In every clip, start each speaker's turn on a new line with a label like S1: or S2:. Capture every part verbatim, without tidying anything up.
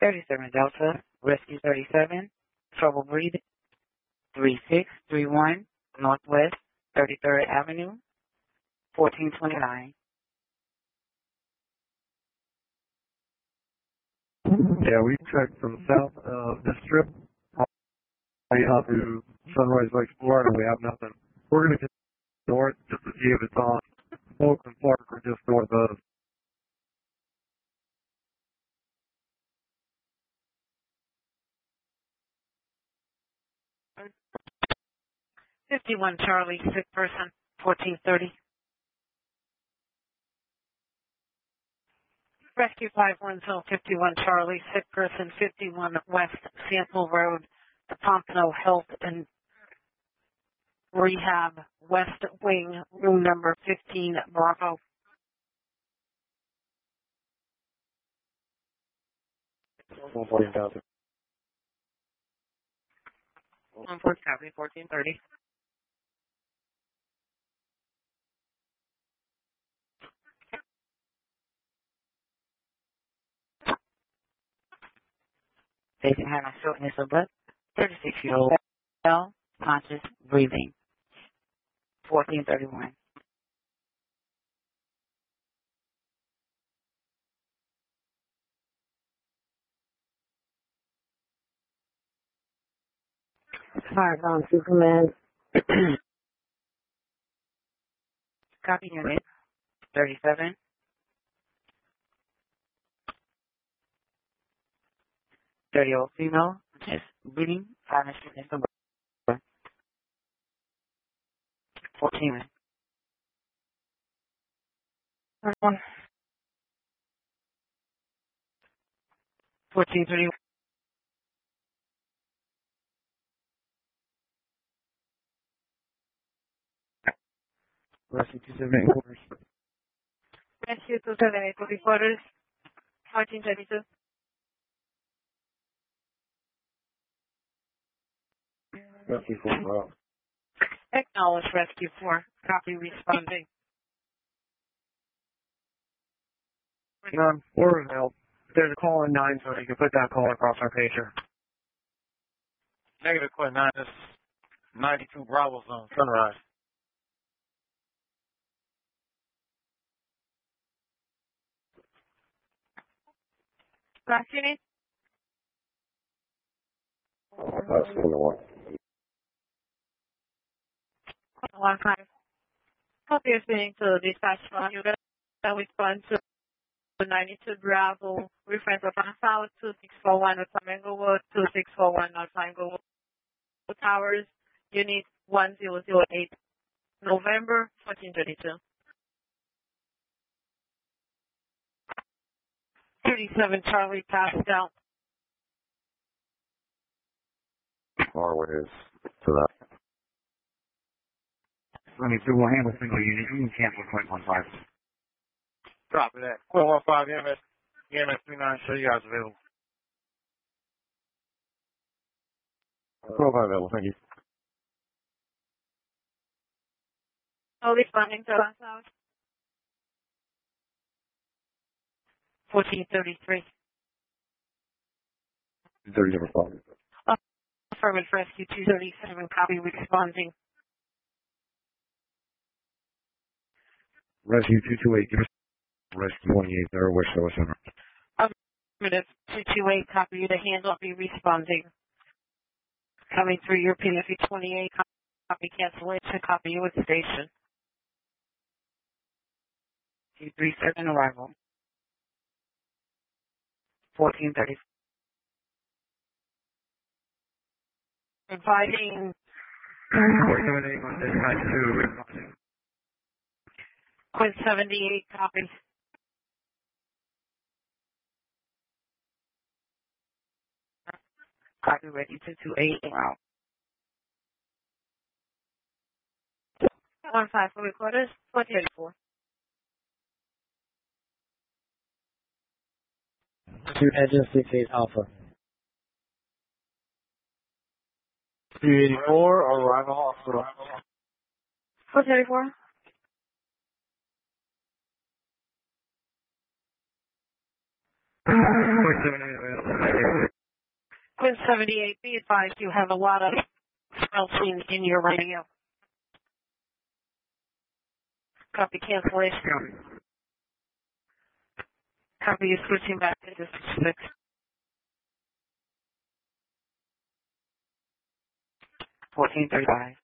S1: thirty-seven Delta, Rescue thirty-seven, trouble breathing, three six three one, Northwest thirty-third Avenue, fourteen twenty-nine.
S2: Yeah, we checked from south of the strip out to Sunrise Lake Florida. We have nothing. We're going to get north just to see if it's on Oakland Park or just north of.
S1: fifty-one Charlie, sick person, fourteen thirty. Rescue five one zero, fifty-one Charlie, sick person, fifty-one West Sample Road, the Pompano Health and Rehab West Wing, room number fifteen, Bravo.
S2: one fourteen thousand.
S1: one four copy, fourteen thirty. Patient having shortness of breath, thirty-six year old, male, conscious, breathing, fourteen thirty-one.
S3: Five on Superman.
S1: Copy unit, thirty-seven. thirty year old female, just breathing, five shortness of breath, fourteen. One. fourteen thirty-one.
S2: Rescue two seventy-eight quarters.
S1: Rescue two seventy-eight quarters, fourteen thirty-two.
S2: Rescue four, wow.
S1: Acknowledge Rescue four. Copy responding.
S2: Um, we're in help. There's a call in nine, so you can put that call across our pager.
S4: Negative point nine, this ninety-two Bravo Zone, Sunrise.
S1: Last unit?
S2: That's the one.
S1: One five. Copy is being to dispatch from you guys. That respond to ninety-two Bravo, reference of South two six four one North Flamingo, two six four one North Flamingo Towers, Unit one zero zero eight, November fourteen thirty-two. thirty-seven Charlie passed out.
S2: Our ways to that.
S5: twenty-two will handle single unit. You can cancel point one five.
S4: Copy that. Quill one five, E M S, E M S three nine, show you guys available.
S2: Quill five available, thank you.
S1: Oh, responding to last out. fourteen thirty-three.
S2: thirty number five.
S1: Affirmative Rescue two thirty-seven, copy responding.
S2: Rescue two two eight, give us Rescue twenty-eight there, West Shore Center.
S1: Affirmative two two eight, copy the handle, be responding. Coming through your P F E twenty-eight, copy cancellation, copy you at station. two three seven arrival. fourteen thirty. Providing.
S2: four seven eight, one six nine two.
S1: Quinn seventy-eight, copy. Copy ready two two eight. Wow. one five for recorders, four thirty-four.
S3: Two engine six eight Alpha.
S4: two eighty-four, arrival hospital.
S1: four thirty-four.
S2: Point seventy-eight available.
S1: Quinn seventy-eight, be advised you have a lot of smell scenes in your radio. Copy cancellation.
S2: Copy.
S1: Copy you switching back to District six.
S5: fourteen thirty-five.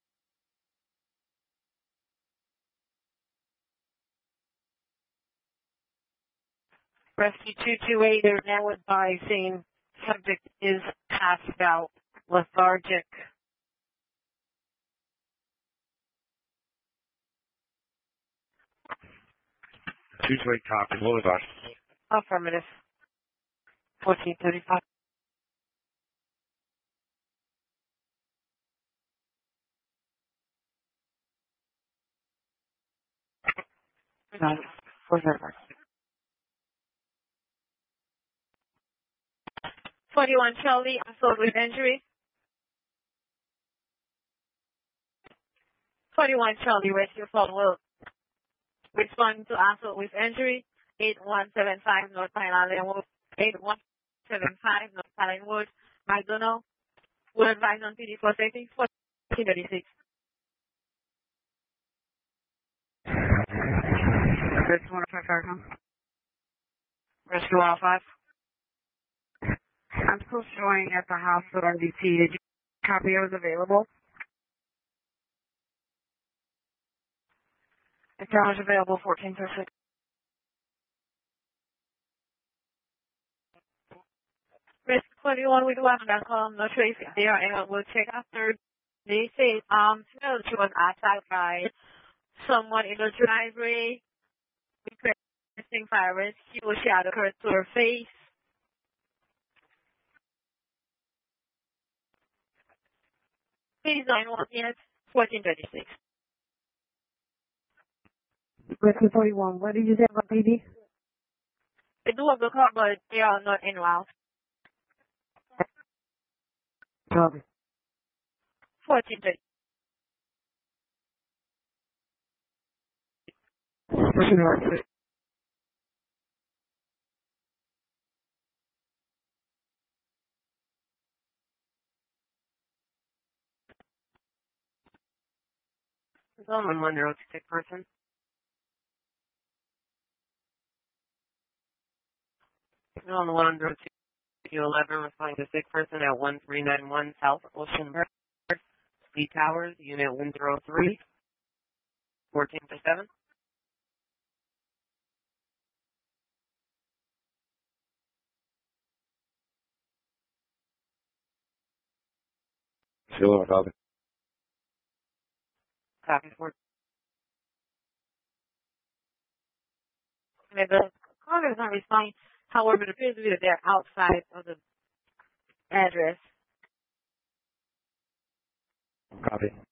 S1: Rescue two two eight are now advising subject is passed out, lethargic.
S5: two two eight copy. What was that?
S1: Affirmative. fourteen thirty-five.
S5: No, four thirty-five.
S1: forty-one Charlie, assault with injury. forty-one Charlie, rescue phone will respond to assault with injury. eight one seven five North Pine Island Wood. eight one seven five North Pine Wood. McDonald. Will advise on P D for safety. fourteen thirty-six.
S5: Rescue one oh five Farrakhan.
S1: Rescue one oh five.
S5: I'm still showing at the hospital M D T. Did you copy I was available?
S1: If damage available, fourteen thirty-six. Risk twenty-one with eleven dot com, no trace there, and we'll check after. They say, um, she was attacked by someone in the driveway, requesting fire rescue. She had occurred to her face. Please nine one yet, fourteen thirty-six.
S3: Rescue forty-one, what did you say about P D?
S1: They do have the car, but they are not in route.
S3: Copy.
S1: fourteen thirty.
S3: Pushing north.
S1: There's only one road to sick person. There's only one road to eleven, responding to sick person at one three nine one South Ocean Road. Speed Towers, Unit one zero three, fourteen to seven.
S5: Sure, copy.
S1: Copy for. The caller is not responding. However, it appears to be that they're outside of the address.
S5: Copy.